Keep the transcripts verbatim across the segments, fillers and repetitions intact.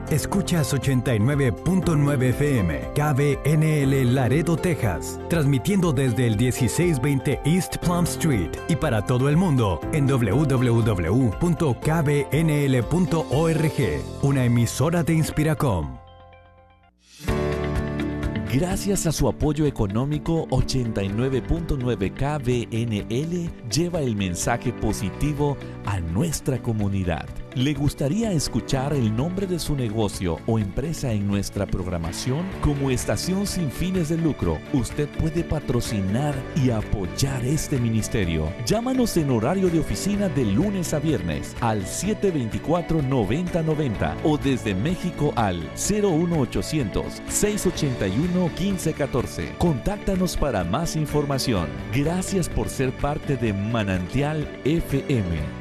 Escuchas ochenta y nueve punto nueve F M, K B N L Laredo, Texas, transmitiendo desde el dieciséis veinte East Plum Street y para todo el mundo en doble u doble u doble u punto k b n l punto org, una emisora de Inspiracom. Gracias a su apoyo económico, ochenta y nueve punto nueve K B N L lleva el mensaje positivo a nuestra comunidad. ¿Le gustaría escuchar el nombre de su negocio o empresa en nuestra programación? Como estación sin fines de lucro, usted puede patrocinar y apoyar este ministerio. Llámanos en horario de oficina de lunes a viernes al siete dos cuatro, nueve cero nueve cero o desde México al cero uno ochocientos, seiscientos ochenta y uno, quince catorce. Contáctanos para más información. Gracias por ser parte de Manantial F M.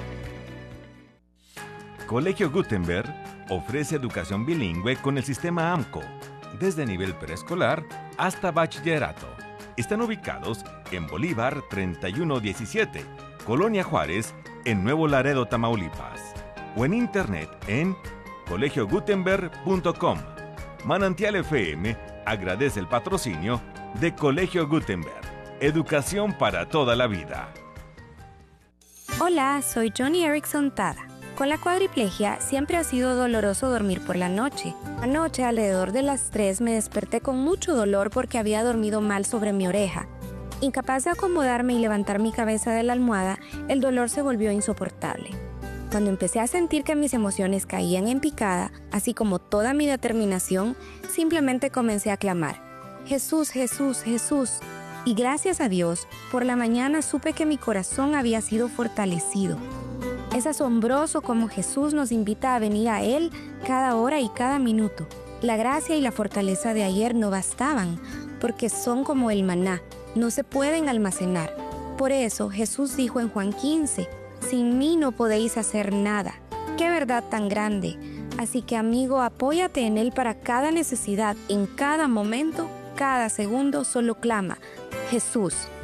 Colegio Gutenberg ofrece educación bilingüe con el sistema A M C O, desde nivel preescolar hasta bachillerato. Están ubicados en Bolívar treinta y uno diecisiete, Colonia Juárez, en Nuevo Laredo, Tamaulipas. O en internet en colegio gutenberg punto com. Manantial F M agradece el patrocinio de Colegio Gutenberg. Educación para toda la vida. Hola, soy Johnny Erickson Tada. Con la cuadriplegia siempre ha sido doloroso dormir por la noche. Anoche, alrededor de las tres, me desperté con mucho dolor porque había dormido mal sobre mi oreja. Incapaz de acomodarme y levantar mi cabeza de la almohada, el dolor se volvió insoportable. Cuando empecé a sentir que mis emociones caían en picada, así como toda mi determinación, simplemente comencé a clamar: Jesús, Jesús, Jesús. Y gracias a Dios, por la mañana supe que mi corazón había sido fortalecido. Es asombroso cómo Jesús nos invita a venir a Él cada hora y cada minuto. La gracia y la fortaleza de ayer no bastaban, porque son como el maná, no se pueden almacenar. Por eso Jesús dijo en Juan quince, sin mí no podéis hacer nada. ¡Qué verdad tan grande! Así que, amigo, apóyate en Él para cada necesidad, en cada momento, cada segundo, solo clama: Jesús.